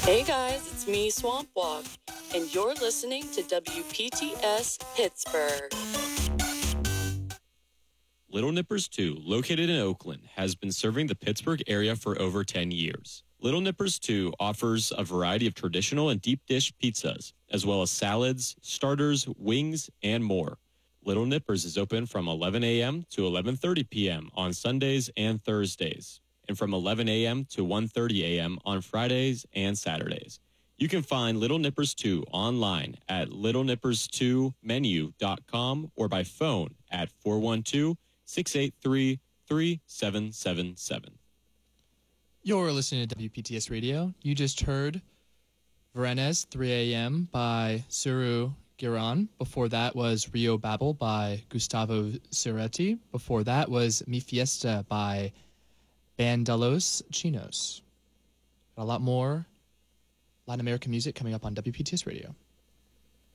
Hey guys, it's me, Swamp Walk, and you're listening to WPTS Pittsburgh. Little Nippers 2, located in Oakland, has been serving the Pittsburgh area for over 10 years. Little Nippers 2 offers a variety of traditional and deep dish pizzas, as well as salads, starters, wings, and more. Little Nippers is open from 11 a.m. to 11:30 p.m. on Sundays and Thursdays, and from 11 a.m. to 1:30 a.m. on Fridays and Saturdays. You can find Little Nippers 2 online at littlenippers2menu.com or by phone at 412-683-3777. You're listening to WPTS Radio. You just heard Varenes 3 a.m. by Suru Giran. Before that was Rio Babel by Gustavo Cerati. Before that was Mi Fiesta by Bandalos Chinos. Got a lot more Latin American music coming up on WPTS Radio.